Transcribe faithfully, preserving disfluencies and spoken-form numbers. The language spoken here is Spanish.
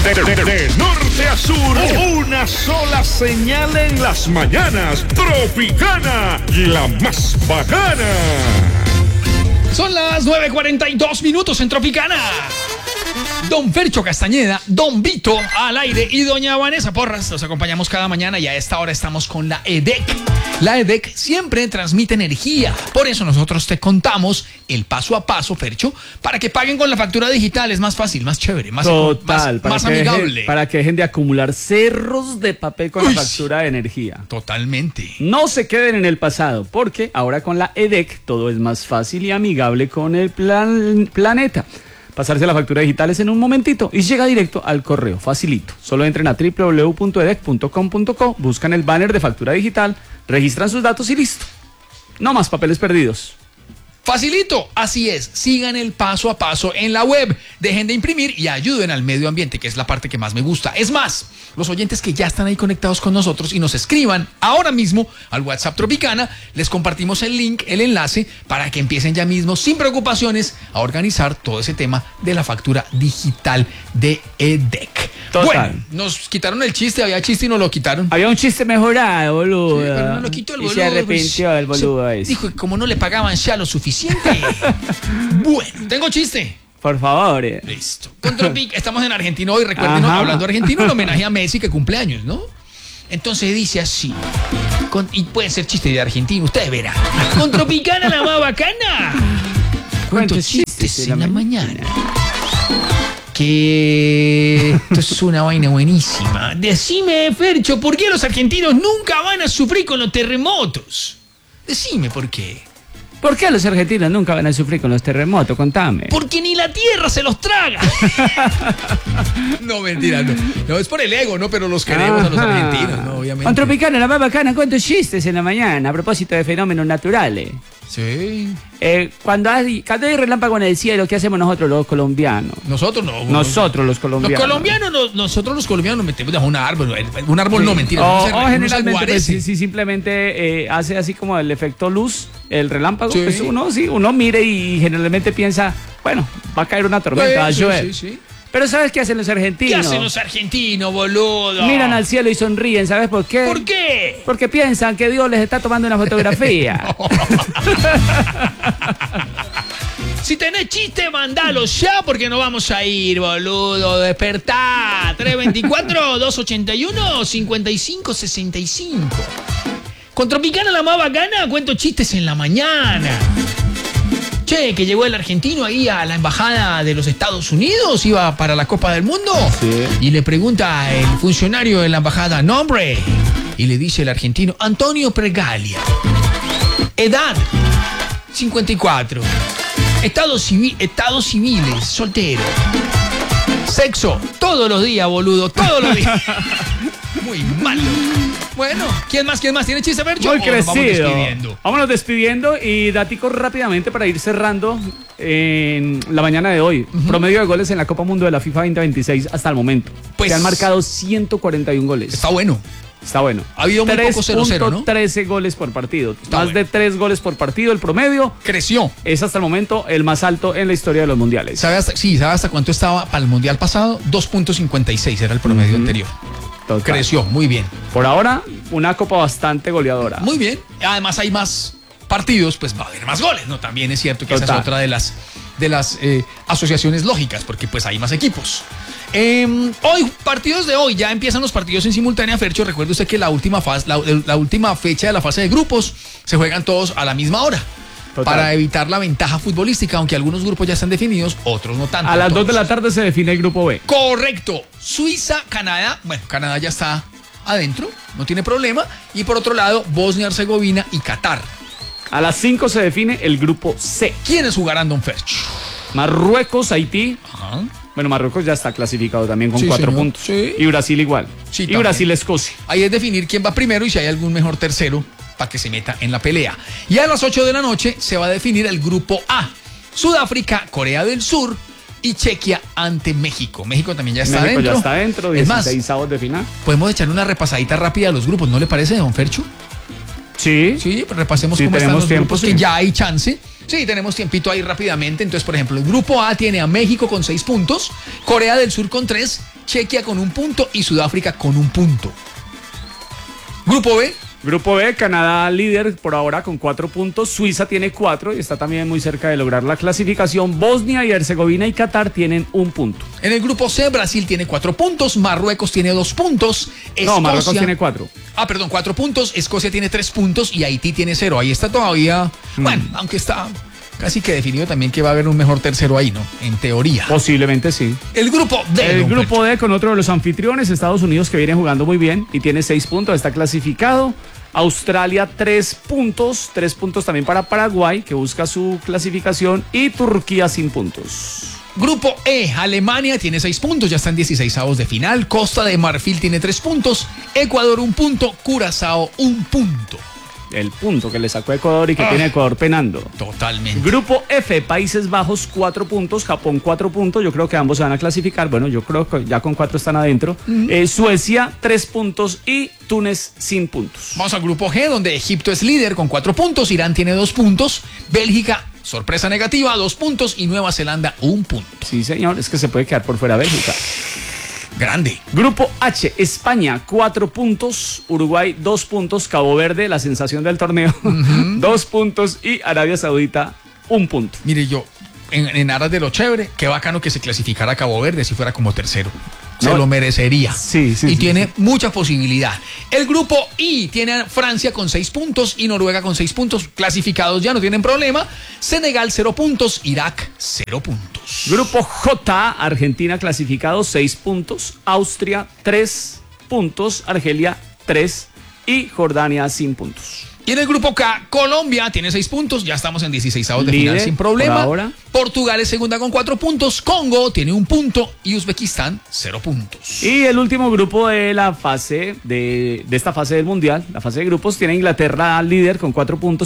De, de- de- de norte a sur, una sola señal en las mañanas. Tropicana, la más bacana. Son las nueve cuarenta y dos minutos en Tropicana. Don Fercho Castañeda, Don Vito al aire y doña Vanessa Porras. Los acompañamos cada mañana y a esta hora estamos con la E D E C. La E D E C siempre transmite energía. Por eso nosotros te contamos el paso a paso, Fercho, para que paguen con la factura digital. Es más fácil, más chévere, más, Total, más, para más que dejen- amigable. para que dejen de acumular cerros de papel con Uy, la factura de energía. Totalmente. No se queden en el pasado, porque ahora con la E D E C todo es más fácil y amigable con el plan- planeta. Pasarse la factura digital es en un momentito y llega directo al correo, facilito. Solo entren a doble u doble u doble u punto e d e c punto com punto co, buscan el banner de factura digital, registran sus datos y listo. No más papeles perdidos. Facilito, así es, sigan el paso a paso en la web, dejen de imprimir y ayuden al medio ambiente, que es la parte que más me gusta. Es más, los oyentes que ya están ahí conectados con nosotros y nos escriban ahora mismo al WhatsApp Tropicana, les compartimos el link, el enlace, para que empiecen ya mismo, sin preocupaciones, a organizar todo ese tema de la factura digital de E D E C. Total. Bueno, nos quitaron el chiste, había chiste y nos lo quitaron. Había un chiste mejorado, boludo. Sí, pero no lo quitó el Y boludo. se arrepintió el boludo Se- ese. Dijo que como no le pagaban ya lo suficiente. Bueno, tengo chiste. Por favor. eh. Listo. Con Tropic, estamos en Argentina hoy, recuerden, ¿no? Ajá. Hablando argentino, el homenaje a Messi que cumple años, ¿no? Entonces dice así, con- y puede ser chiste de argentino, ustedes verán. Con Tropicana la más bacana. Cuento Cuento chistes en la mañana. Que esto es una vaina buenísima. Decime, Fercho, ¿por qué los argentinos nunca van a sufrir con los terremotos? Decime por qué. ¿Por qué los argentinos nunca van a sufrir con los terremotos? Contame. Porque ni la tierra se los traga. No, mentira, no. No, es por el ego, ¿no? Pero los queremos a los Ajá. argentinos, ¿no? Obviamente. Con Tropicana, la más bacana, cuento chistes en la mañana a propósito de fenómenos naturales. Sí. Eh, cuando, hay, cuando hay relámpago en el cielo, ¿qué hacemos nosotros los colombianos? Nosotros no. Nosotros los colombianos. Los colombianos, no- nosotros los colombianos nos metemos debajo de un árbol. Un árbol no, mentira. O, uno se- o uno se generalmente, pues, guarece. si, si simplemente eh, hace así como el efecto luz, el relámpago, Sí. pues uno sí, uno mire y generalmente piensa, bueno, va a caer una tormenta, va a Sí, llover. sí, sí. Pero ¿sabes qué hacen los ¿Qué argentinos? hacen los argentinos, boludo? Miran al cielo y sonríen, ¿sabes por qué? ¿Por qué? Porque piensan que Dios les está tomando una fotografía. Si tenés chiste, mandalo ya porque no vamos a ir, boludo. Despertá. tres dos cuatro, dos ocho uno, cinco cinco seis cinco. Con Tropicana la más bacana, cuento chistes en la mañana. Che, que llegó el argentino ahí a la embajada de los Estados Unidos, iba para la Copa del Mundo. Sí. Y le pregunta el funcionario de la embajada, nombre. Y le dice el argentino, Antonio Pregalia. Edad, cincuenta y cuatro. Estado civil, estados civiles, soltero. Sexo, todos los días, boludo, todos los días. Muy malo. Bueno, ¿quién más? ¿Quién más? ¿Tiene chiste, Fercho? Muy ¿O nos vamos crecido. despidiendo? Vámonos despidiendo y daticos rápidamente para ir cerrando en la mañana de hoy. Promedio de goles en la Copa Mundo de la FIFA veinte veintiséis hasta el momento. Pues- Se han marcado ciento cuarenta y un goles. Está bueno. Está bueno. Ha habido muy poco cero cero, ¿no? trece goles por partido. Está Más bueno. de tres goles por partido. El promedio Creció. es hasta el momento el más alto en la historia de los mundiales. ¿Sabe hasta, sí, ¿sabe hasta cuánto estaba para el Mundial pasado? dos punto cincuenta y seis era el promedio anterior. Total. Creció, muy bien. Por ahora, una copa bastante goleadora. Muy bien. Además hay más partidos, pues va a haber más goles, ¿no? También es cierto que esa Total. es otra de las, de las eh, asociaciones lógicas, porque pues hay más equipos. Eh, hoy, partidos de hoy, ya empiezan los partidos en simultánea, Fercho. Recuerde usted que la última, fase, la, la última fecha de la fase de grupos se juegan todos a la misma hora. Total. Para evitar la ventaja futbolística, aunque algunos grupos ya están definidos, otros no tanto. A las dos de la Entonces, tarde se define el grupo B. correcto. Suiza, Canadá. Bueno, Canadá ya está adentro, no tiene problema. Y por otro lado, Bosnia, Herzegovina y Qatar. A las cinco se define el grupo C. ¿Quiénes jugarán, don Fercho? Marruecos, Haití. Ajá. Bueno, Marruecos ya está clasificado también con Sí, cuatro señor. puntos. Sí. Y Brasil igual. Sí, y también. Brasil, Escocia. Ahí es definir quién va primero y si hay algún mejor tercero para que se meta en la pelea. Y a las ocho de la noche se va a definir el grupo A. Sudáfrica, Corea del Sur y Chequia ante México. México también ya está México dentro. ya está dentro. Es más, dieciseis de final. podemos echar una repasadita rápida a los grupos, ¿no le parece, don Fercho? Sí. Sí, pues repasemos Sí, cómo están tenemos los tiempo, grupos, sí. que ya hay chance. Sí, tenemos tiempito ahí rápidamente. Entonces, por ejemplo, el grupo A tiene a México con seis puntos, Corea del Sur con tres Chequia con un punto y Sudáfrica con un punto. Grupo B. Grupo B, Canadá líder por ahora con cuatro puntos, Suiza tiene cuatro y está también muy cerca de lograr la clasificación. Bosnia y Herzegovina y Qatar tienen un punto. En el grupo C, Brasil tiene cuatro puntos, Marruecos tiene dos puntos, Escocia... No, Marruecos tiene cuatro. Ah, perdón, cuatro puntos, Escocia tiene tres puntos y Haití tiene cero. Ahí está todavía, mm. bueno, aunque está casi que definido también que va a haber un mejor tercero ahí, ¿no? En teoría. Posiblemente sí. El grupo D. El grupo D con otro de los anfitriones, Estados Unidos, que viene jugando muy bien y tiene seis puntos, está clasificado. Australia, tres puntos, tres puntos también para Paraguay, que busca su clasificación, y Turquía sin puntos. Grupo E, Alemania tiene seis puntos, ya están dieciseisavos de final. Costa de Marfil tiene tres puntos, Ecuador un punto, Curazao un punto. El punto que le sacó a Ecuador y que ah, tiene Ecuador penando. Totalmente. Grupo F, Países Bajos, cuatro puntos, Japón, cuatro puntos. Yo creo que ambos se van a clasificar. Bueno, yo creo que ya con cuatro están adentro. Uh-huh. eh, Suecia, tres puntos y Túnez sin puntos. Vamos al grupo G, donde Egipto es líder con cuatro puntos, Irán tiene dos puntos, Bélgica, sorpresa negativa, dos puntos y Nueva Zelanda, un punto. Sí, señor, es que se puede quedar por fuera Bélgica. Grande. Grupo H, España, cuatro puntos, Uruguay, dos puntos, Cabo Verde, la sensación del torneo, uh-huh. dos puntos y Arabia Saudita, un punto. Mire, yo, en, en aras de lo chévere, qué bacano que se clasificara Cabo Verde si fuera como tercero. Se no, lo merecería. Sí, sí. Y sí, tiene sí. mucha posibilidad. El grupo I tiene a Francia con seis puntos y Noruega con seis puntos. Clasificados ya no tienen problema. Senegal cero puntos, Irak cero puntos. Grupo J, Argentina clasificado seis puntos, Austria tres puntos, Argelia tres y Jordania sin puntos. Y en el grupo K, Colombia tiene seis puntos, ya estamos en dieciseisavos de Líder, final sin problema. Por ahora. Portugal es segunda con cuatro puntos, Congo tiene un punto y Uzbekistán cero puntos. Y el último grupo de la fase de, de esta fase del Mundial, la fase de grupos, tiene Inglaterra líder con cuatro puntos.